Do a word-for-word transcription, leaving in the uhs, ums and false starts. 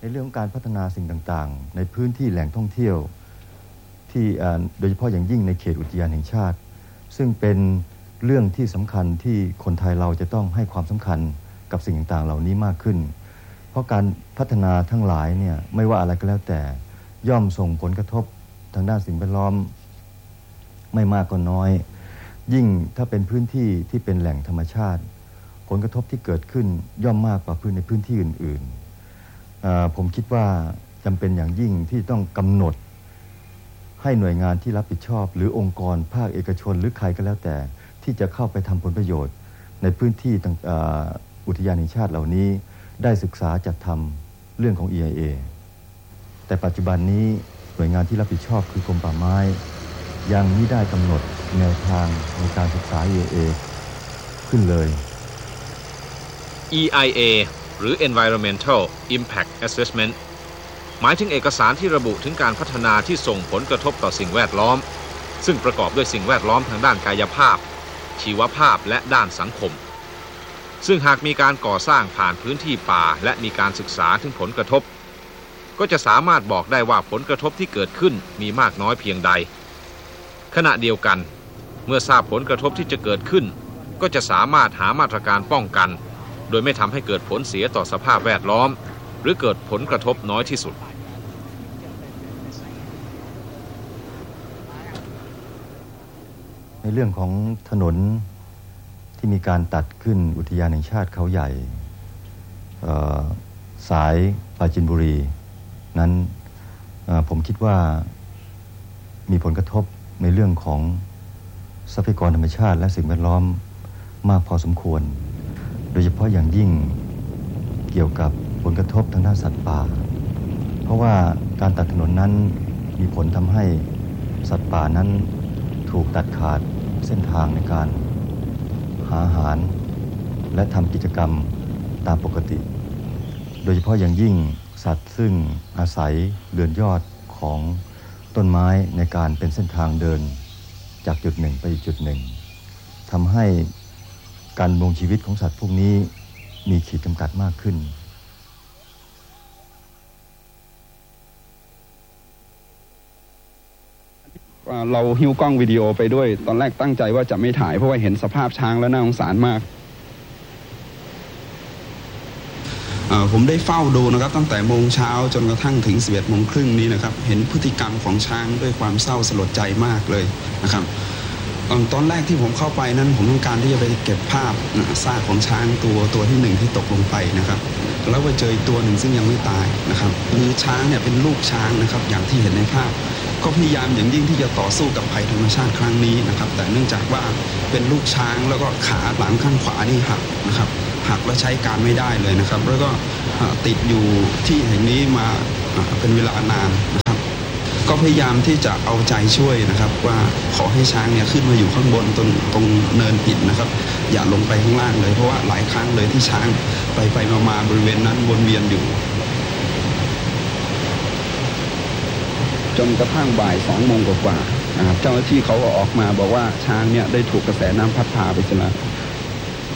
ในเรื่องของการพัฒนาสิ่งต่างๆในพื้นที่แหล่งท่องเที่ยวที่โดยเฉพาะอย่างยิ่งในเขตอุทยานแห่งชาติซึ่งเป็นเรื่องที่สำคัญที่คนไทยเราจะต้องให้ความสำคัญกับสิ่งต่างๆเหล่านี้มากขึ้นเพราะการพัฒนาทั้งหลายเนี่ยไม่ว่าอะไรก็แล้วแต่ย่อมส่งผลกระทบทางด้านสิ่งแวดล้อมไม่มากก็น้อยยิ่งถ้าเป็นพื้นที่ที่เป็นแหล่งธรรมชาติผลกระทบที่เกิดขึ้นย่อมมากกว่าพื้นในพื้นที่อื่นๆผมคิดว่าจำเป็นอย่างยิ่งที่ต้องกำหนดให้หน่วยงานที่รับผิดชอบหรือองค์กรภาคเอกชนหรือใครก็แล้วแต่ที่จะเข้าไปทำผลประโยชน์ในพื้นที่อุทยานแห่งชาติเหล่านี้ได้ศึกษาจัดทำเรื่องของ อี ไอ เอ แต่ปัจจุบันนี้หน่วยงานที่รับผิดชอบคือกรมป่าไม้ยังไม่ได้กำหนดแนวทางในการศึกษา อี ไอ เอ ขึ้นเลยอี ไอ เอ หรือ Environmental Impact Assessment หมายถึงเอกสารที่ระบุถึงการพัฒนาที่ส่งผลกระทบต่อสิ่งแวดล้อมซึ่งประกอบด้วยสิ่งแวดล้อมทางด้านกายภาพชีวภาพและด้านสังคมซึ่งหากมีการก่อสร้างผ่านพื้นที่ป่าและมีการศึกษาถึงผลกระทบก็จะสามารถบอกได้ว่าผลกระทบที่เกิดขึ้นมีมากน้อยเพียงใดขณะเดียวกันเมื่อทราบผลกระทบที่จะเกิดขึ้นก็จะสามารถหามาตรการป้องกันโดยไม่ทำให้เกิดผลเสียต่อสภาพแวดล้อมหรือเกิดผลกระทบน้อยที่สุดในเรื่องของถนนที่มีการตัดขึ้นอุทยานแห่งชาติเขาใหญ่สายปราจีนบุรีนั้นผมคิดว่ามีผลกระทบในเรื่องของทรัพยากรธรรมชาติและสิ่งแวดล้อมมากพอสมควรโดยเฉพาะอย่างยิ่งเกี่ยวกับผลกระทบทางด้านสัตว์ป่าเพราะว่าการตัดถนนนั้นมีผลทำให้สัตว์ป่านั้นถูกตัดขาดเส้นทางในการหาอาหารและทำกิจกรรมตามปกติโดยเฉพาะอย่างยิ่งสัตว์ซึ่งอาศัยเรือนยอดของต้นไม้ในการเป็นเส้นทางเดินจากจุดหนึ่งไปอีกจุดหนึ่งทำให้การดำรงชีวิตของสัตว์พวกนี้มีขีดจำกัดมากขึ้นเราหิ้วกล้องวิดีโอไปด้วยตอนแรกตั้งใจว่าจะไม่ถ่ายเพราะว่าเห็นสภาพช้างแล้วน่าสงสารมากผมได้เฝ้าดูนะครับตั้งแต่โมงเช้าจนกระทั่งถึงสิบเอ็ดโมงครึ่งนี้นะครับเห็นพฤติกรรมของช้างด้วยความเศร้าสลดใจมากเลยนะครับตอนแรกที่ผมเข้าไปนั้นผมต้องการที่จะไปเก็บภาพซากของช้างตัวตัวที่หนึ่งที่ตกลงไปนะครับแล้วไปเจออีกตัวหนึ่งซึ่งยังไม่ตายนะครับคือช้างเนี่ยเป็นลูกช้างนะครับอย่างที่เห็นในภาพก็พยายามอย่างยิ่งที่จะต่อสู้กับภัยธรรมชาติครั้งนี้นะครับแต่เนื่องจากว่าเป็นลูกช้างแล้วก็ขาหลังข้างขวานี่หักนะครับหักแล้วใช้การไม่ได้เลยนะครับแล้วก็ติดอยู่ที่แห่งนี้มาเป็นเวลานานนะครับก็พยายามที่จะเอาใจช่วยนะครับว่าขอให้ช้างเนี่ยขึ้นมาอยู่ข้างบนตรงตรงเนินหินนะครับอย่าลงไปข้างล่างเลยเพราะว่าหลายครั้งเลยที่ช้างไปไปมาๆบริเวณนั้นวนเวียนอยู่จนกระทั่งบ่ายสองโมงกว่าๆนะครับเจ้าหน้าที่เขาก็ออกมาบอกว่าช้างเนี่ยได้ถูกกระแสน้ำพัดพาไปซะแล้ว